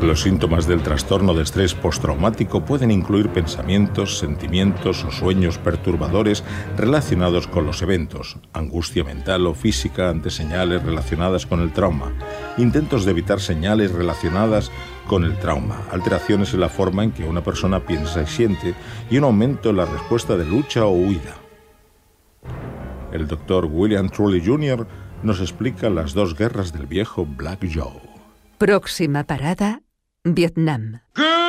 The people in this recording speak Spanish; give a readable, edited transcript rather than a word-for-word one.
Los síntomas del trastorno de estrés postraumático pueden incluir pensamientos, sentimientos o sueños perturbadores relacionados con los eventos, angustia mental o física ante señales relacionadas con el trauma, intentos de evitar señales relacionadas con el trauma, alteraciones en la forma en que una persona piensa y siente y un aumento en la respuesta de lucha o huida. El Dr. William Truly Jr. nos explica las dos guerras del viejo Black Joe. Próxima parada, Vietnam.